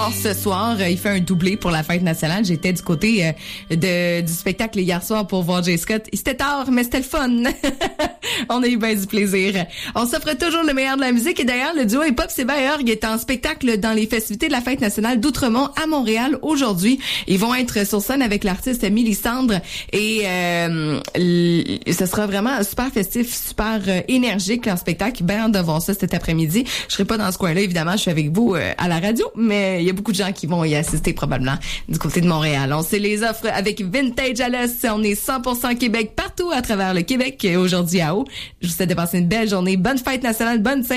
Nord ce soir. Il fait un doublé pour la fête nationale. J'étais du côté du spectacle hier soir pour voir Jay Scott. C'était tard, mais c'était le fun. On a eu bien du plaisir. On s'offre toujours le meilleur de la musique. Et d'ailleurs, le duo hip-hop Seba et Org est en spectacle dans les festivités de la fête nationale d'Outremont à Montréal aujourd'hui. Ils vont être sur scène avec l'artiste Mélissandre et ce sera vraiment super festif, super énergique leur spectacle. Bien hâte de voir ça cet après-midi. Je serai pas dans ce coin-là, évidemment, je suis avec vous à la radio, mais il y a beaucoup de gens qui vont y assister probablement du côté de Montréal. On sait les offres avec Vintage à l'Est. On est 100% Québec partout à travers le Québec aujourd'hui à haut. Je vous souhaite de passer une belle journée. Bonne fête nationale, bonne